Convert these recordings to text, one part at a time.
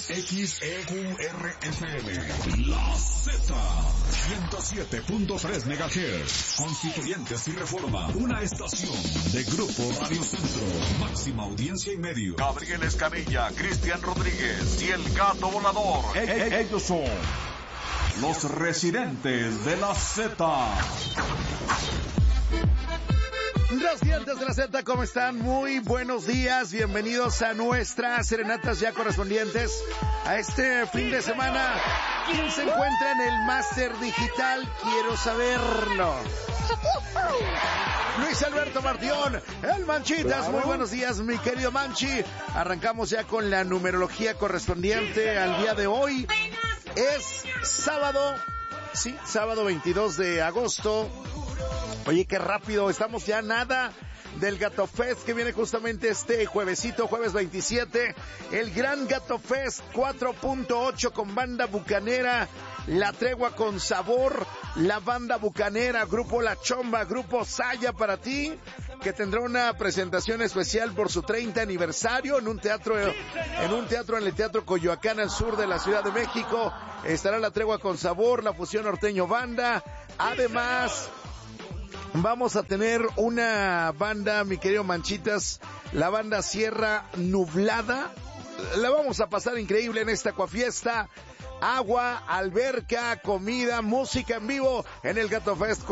XEQRFM, La Z, 107.3 MHz, Constituyentes y Reforma, una estación de Grupo Radio Centro, máxima audiencia y medio. Gabriel Escamilla, Cristian Rodríguez y el Gato Volador. Ellos son los residentes de la Z. Residentes de la Z, ¿cómo están? Muy buenos días, bienvenidos a nuestras serenatas ya correspondientes a este fin de semana. ¿Quién se encuentra en el máster digital? Quiero saberlo. Luis Alberto Martión, el Manchitas. Claro. Muy buenos días, mi querido Manchi. Arrancamos ya con la numerología correspondiente al día de hoy. Es sábado, sí, sábado 22 de agosto. Oye, qué rápido, estamos ya nada del Gato Fest que viene justamente este juevesito, jueves 27. El Gran Gato Fest 4.8 con Banda Bucanera, La Tregua con Sabor, la Banda Bucanera, Grupo La Chomba, Grupo Saya para ti, que tendrá una presentación especial por su 30 aniversario en un teatro en el Teatro Coyoacán al sur de la Ciudad de México. Estará La Tregua con Sabor, la Fusión Norteño Banda. Además, vamos a tener una banda, mi querido Manchitas, la banda Sierra Nublada. La vamos a pasar increíble en esta Acuafiesta. Agua, alberca, comida, música en vivo en el Gato Fest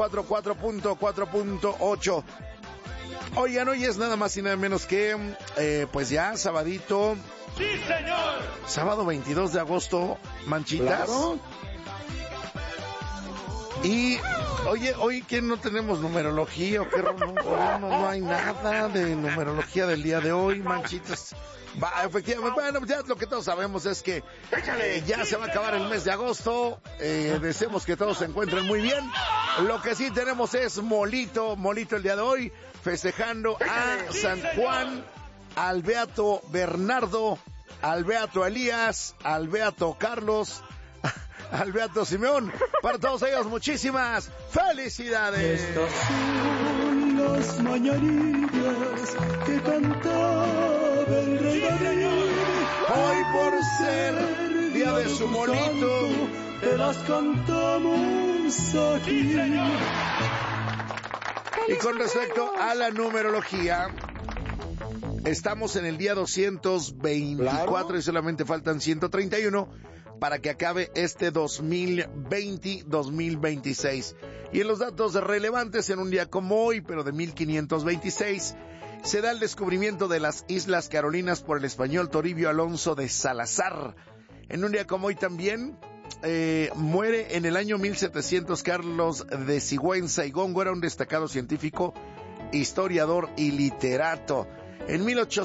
4.8. Oigan, hoy es nada más y nada menos que, pues ya, sabadito. ¡Sí, señor! Sábado 22 de agosto, Manchitas. Claro. Y, oye, hoy que no tenemos numerología, o que no hay nada de numerología del día de hoy, Manchitas. Va, efectivamente, bueno, ya lo que todos sabemos es que ya se va a acabar el mes de agosto. Deseamos que todos se encuentren muy bien. Lo que sí tenemos es molito el día de hoy, festejando a San Juan, al Beato Bernardo, al Beato Elías, al Beato Carlos, al Beato Simeón. Para todos ellos, muchísimas felicidades. Estas son las mañanitas que cantaba el rey David. Hoy, por ser día de su molito, te las cantamos aquí. Y con respecto a la numerología, estamos en el día 224, claro, y solamente faltan 131 para que acabe este 2026. Y en los datos relevantes, en un día como hoy, pero de 1526, se da el descubrimiento de las Islas Carolinas por el español Toribio Alonso de Salazar. En un día como hoy también, muere en el año 1700 Carlos de Sigüenza y Góngora, era un destacado científico, historiador y literato. En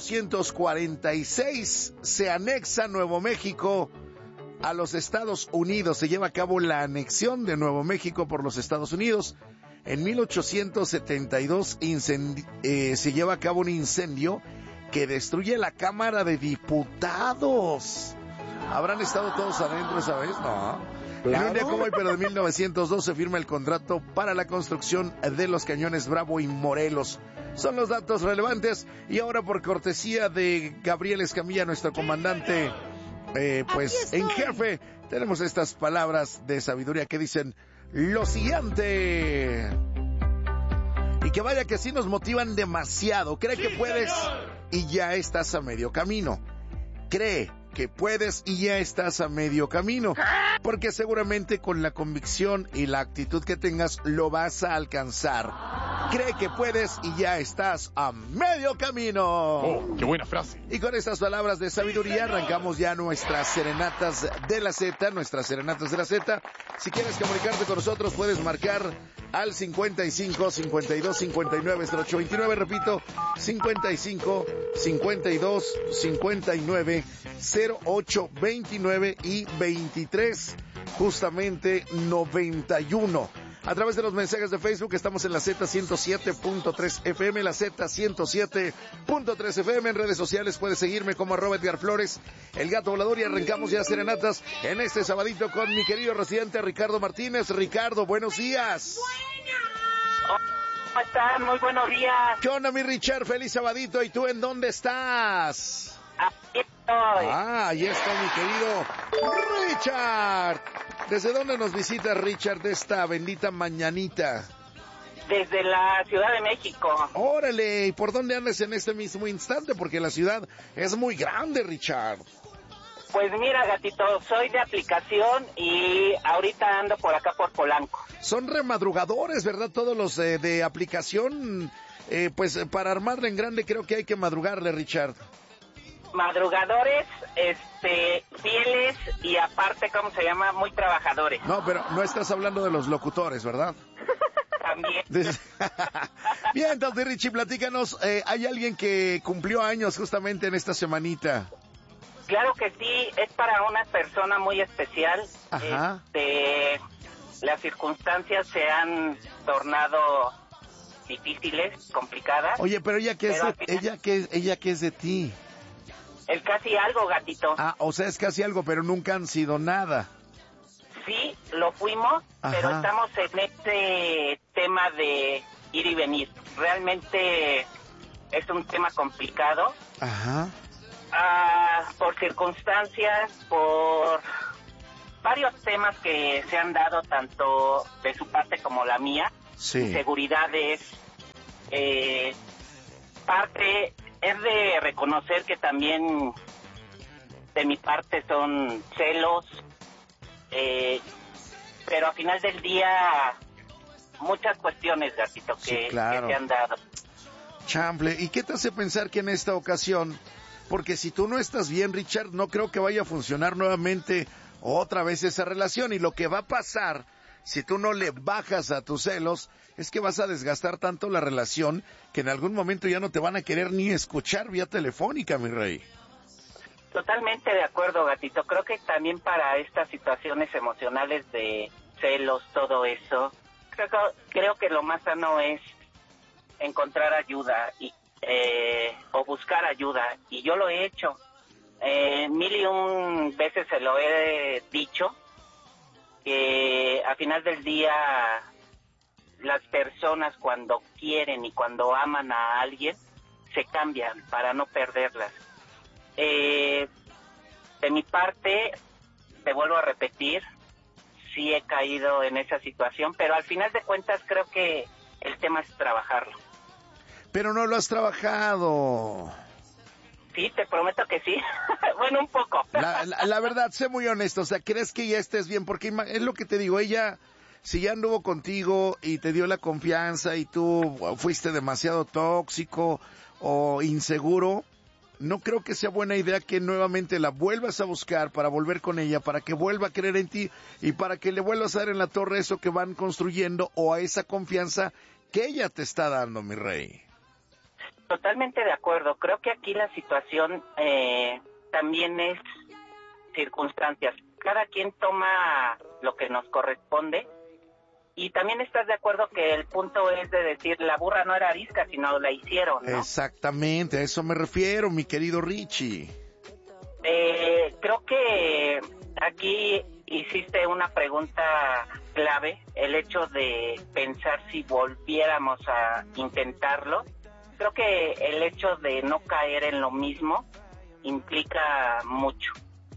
1846 se anexa Nuevo México a los Estados Unidos. Se lleva a cabo la anexión de Nuevo México por los Estados Unidos. En 1872 se lleva a cabo un incendio que destruye la Cámara de Diputados. ¿Habrán estado todos adentro esa vez? No. Claro. En un día como hoy, pero de 1902, se firma el contrato para la construcción de los cañones Bravo y Morelos. Son los datos relevantes. Y ahora, por cortesía de Gabriel Escamilla, nuestro comandante, pues en jefe, tenemos estas palabras de sabiduría que dicen lo siguiente. Y que vaya que sí nos motivan demasiado. Cree que puedes y ya estás a medio camino. Cree que puedes y ya estás a medio camino, porque seguramente con la convicción y la actitud que tengas lo vas a alcanzar. Cree que puedes y ya estás a medio camino. Oh, qué buena frase. Y con estas palabras de sabiduría arrancamos ya nuestras serenatas de la Z, Si quieres comunicarte con nosotros, puedes marcar al 55 52 59 0829, repito, 55 52 59 0829 y 23 justamente 91. A través de los mensajes de Facebook estamos en la Z107.3 FM, la Z107.3 FM. En redes sociales puedes seguirme como @EdgarFlores, el Gato Volador, y arrancamos ya serenatas en este sabadito con mi querido residente Ricardo Martínez. Ricardo, buenos días. ¿Cómo están? Muy buenos días. ¿Qué onda, mi Richard? Feliz sabadito. ¿Y tú en dónde estás? Aquí Ahí está mi querido Richard. ¿Desde dónde nos visita Richard de esta bendita mañanita? Desde la Ciudad de México. Órale, ¿y por dónde andas en este mismo instante? Porque la ciudad es muy grande, Richard. Pues mira, gatito, soy de aplicación y ahorita ando por acá por Polanco. Son remadrugadores, ¿verdad? Todos los de aplicación, pues para armarla en grande creo que hay que madrugarle, Richard. Madrugadores, fieles y aparte, ¿cómo se llama? Muy trabajadores. No, pero no estás hablando de los locutores, ¿verdad? También. Bien, entonces, Richie, platícanos, ¿hay alguien que cumplió años justamente en esta semanita? Claro que sí, es para una persona muy especial. Ajá. Las circunstancias se han tornado difíciles, complicadas. Oye, pero ella que es de ti. El casi algo, gatito. Ah, o sea, es casi algo, pero nunca han sido nada. Sí, lo fuimos, Ajá. pero estamos en este tema de ir y venir. Realmente es un tema complicado. Ajá. Por circunstancias, por varios temas que se han dado tanto de su parte como la mía. Sí. Inseguridades, parte es de reconocer que también de mi parte son celos, pero al final del día muchas cuestiones, gatito, que se han dado. Chamble, ¿y qué te hace pensar que en esta ocasión, porque si tú no estás bien, Richard, no creo que vaya a funcionar nuevamente otra vez esa relación, y lo que va a pasar si tú no le bajas a tus celos es que vas a desgastar tanto la relación que en algún momento ya no te van a querer ni escuchar vía telefónica, mi rey. Totalmente de acuerdo, gatito. Creo que también para estas situaciones emocionales de celos, todo eso, creo que lo más sano es encontrar ayuda o buscar ayuda. Y yo lo he hecho. 1001 veces se lo he dicho, que al final del día las personas cuando quieren y cuando aman a alguien se cambian para no perderlas. De mi parte, te vuelvo a repetir, sí he caído en esa situación, pero al final de cuentas creo que el tema es trabajarlo. Pero no lo has trabajado. Sí, te prometo que sí. Bueno, un poco. La verdad, sé muy honesto, o sea, ¿crees que ya estés bien? Porque es lo que te digo, ella, si ya anduvo contigo y te dio la confianza y tú fuiste demasiado tóxico o inseguro, no creo que sea buena idea que nuevamente la vuelvas a buscar para volver con ella, para que vuelva a creer en ti y para que le vuelvas a dar en la torre eso que van construyendo o a esa confianza que ella te está dando, mi rey. Totalmente de acuerdo. Creo que aquí la situación también es circunstancias. Cada quien toma lo que nos corresponde. Y también estás de acuerdo que el punto es de decir, la burra no era arisca, sino la hicieron, ¿no? Exactamente, a eso me refiero, mi querido Richie. Creo que aquí hiciste una pregunta clave, el hecho de pensar si volviéramos a intentarlo. Creo que el hecho de no caer en lo mismo implica mucho.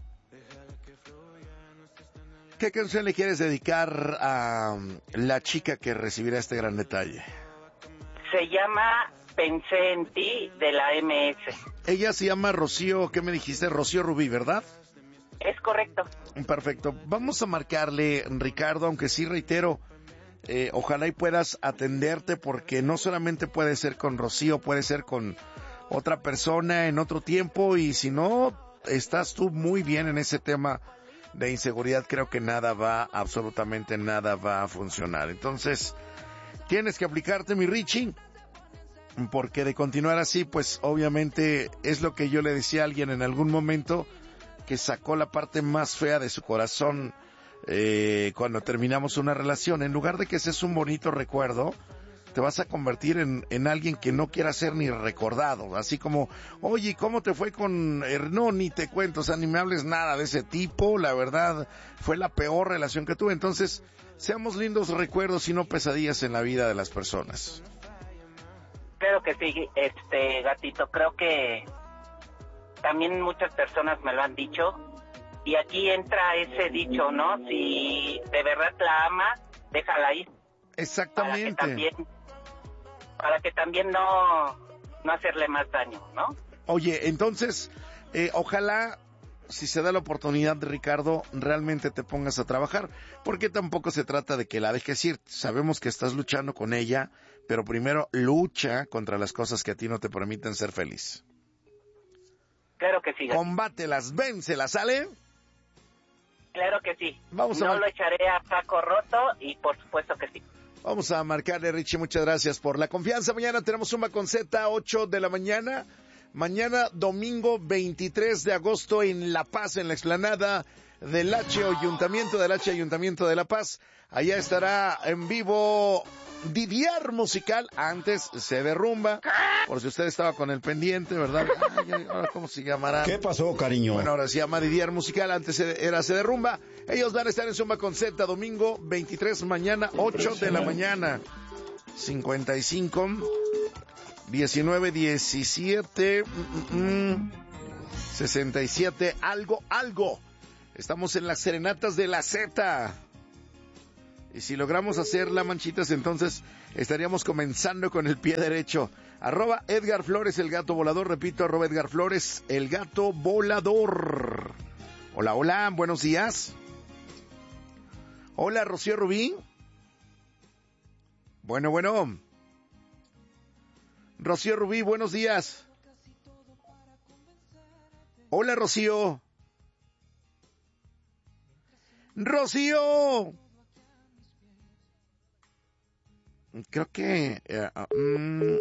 ¿Qué canción le quieres dedicar a la chica que recibirá este gran detalle? Se llama Pensé en ti, de la MS. Ella se llama Rocío, ¿qué me dijiste? Rocío Rubí, ¿verdad? Es correcto. Perfecto. Vamos a marcarle, Ricardo, aunque sí reitero, ojalá y puedas atenderte, porque no solamente puede ser con Rocío, puede ser con otra persona en otro tiempo, y si no estás tú muy bien en ese tema de inseguridad, creo que absolutamente nada va a funcionar. Entonces, tienes que aplicarte, mi Richie, porque de continuar así, pues obviamente es lo que yo le decía a alguien en algún momento, que sacó la parte más fea de su corazón cuando terminamos una relación. En lugar de que seas un bonito recuerdo, te vas a convertir en alguien que no quiera ser ni recordado. Así como, oye, ¿cómo te fue con...? No, ni te cuento, o sea, ni me hables nada de ese tipo. La verdad, fue la peor relación que tuve. Entonces, seamos lindos recuerdos y no pesadillas en la vida de las personas. Creo que sí, gatito, creo que también muchas personas me lo han dicho, y aquí entra ese dicho, ¿no? Si de verdad la amas, déjala ir. Exactamente. Para que también no hacerle más daño, ¿no? Oye, entonces, ojalá, si se da la oportunidad, Ricardo, realmente te pongas a trabajar, porque tampoco se trata de que la dejes ir. Sabemos que estás luchando con ella, pero primero lucha contra las cosas que a ti no te permiten ser feliz. Claro que sí. Combátelas, véncelas, ¿sale? Claro que sí. No lo echaré a saco roto y por supuesto que sí. Vamos a marcarle, Richie, muchas gracias por la confianza. Mañana tenemos Zumba con Z, 8 de la mañana. Mañana, domingo 23 de agosto, en La Paz, en la explanada del Ayuntamiento de La Paz. Allá estará en vivo Didier Musical, antes Se Derrumba, por si usted estaba con el pendiente, ¿verdad? Ahora, ¿cómo se llamará? ¿Qué pasó, cariño? Bueno, ahora se llama Didier Musical, antes era Se Derrumba. Ellos van a estar en Zumba con Z, domingo 23, mañana 8 de la mañana. 55 19 17 67 algo. Estamos en las serenatas de la Z. Y si logramos hacer la manchitas, entonces estaríamos comenzando con el pie derecho. @ Edgar Flores, el gato volador. Repito, @ Edgar Flores, el gato volador. Hola, buenos días. Hola, Rocío Rubí. Bueno. Rocío Rubí, buenos días. Hola, Rocío. ¡Rocío! Creo que